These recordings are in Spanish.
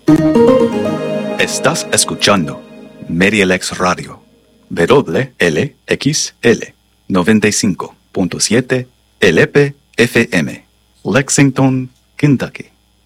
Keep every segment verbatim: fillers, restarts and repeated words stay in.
Estás escuchando MediaLex Radio, W L X L noventa y cinco punto siete L P F M, Lexington, Kentucky.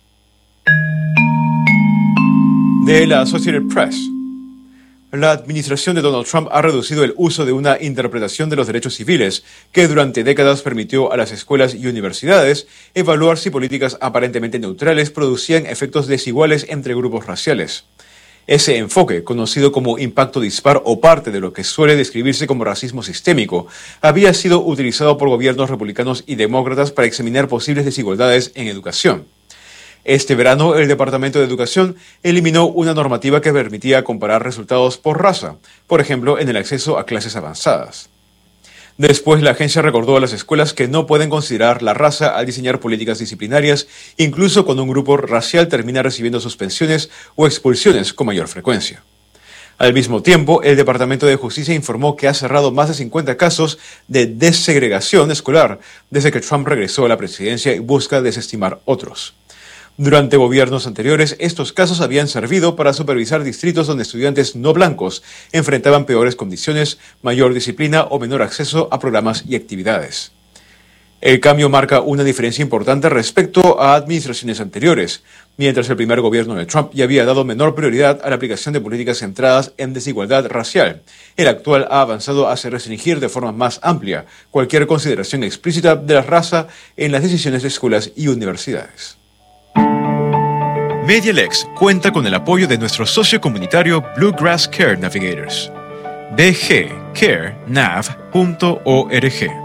De la Associated Press. La administración de Donald Trump ha reducido el uso de una interpretación de los derechos civiles que durante décadas permitió a las escuelas y universidades evaluar si políticas aparentemente neutrales producían efectos desiguales entre grupos raciales. Ese enfoque, conocido como impacto dispar o parte de lo que suele describirse como racismo sistémico, había sido utilizado por gobiernos republicanos y demócratas para examinar posibles desigualdades en educación. Este verano, el Departamento de Educación eliminó una normativa que permitía comparar resultados por raza, por ejemplo, en el acceso a clases avanzadas. Después, la agencia recordó a las escuelas que no pueden considerar la raza al diseñar políticas disciplinarias, incluso cuando un grupo racial termina recibiendo suspensiones o expulsiones con mayor frecuencia. Al mismo tiempo, el Departamento de Justicia informó que ha cerrado más de cincuenta casos de desegregación escolar desde que Trump regresó a la presidencia y busca desestimar otros. Durante gobiernos anteriores, estos casos habían servido para supervisar distritos donde estudiantes no blancos enfrentaban peores condiciones, mayor disciplina o menor acceso a programas y actividades. El cambio marca una diferencia importante respecto a administraciones anteriores, mientras el primer gobierno de Trump ya había dado menor prioridad a la aplicación de políticas centradas en desigualdad racial. El actual ha avanzado hacia restringir de forma más amplia cualquier consideración explícita de la raza en las decisiones de escuelas y universidades. MediaLex cuenta con el apoyo de nuestro socio comunitario Bluegrass Care Navigators. b g care nav punto org.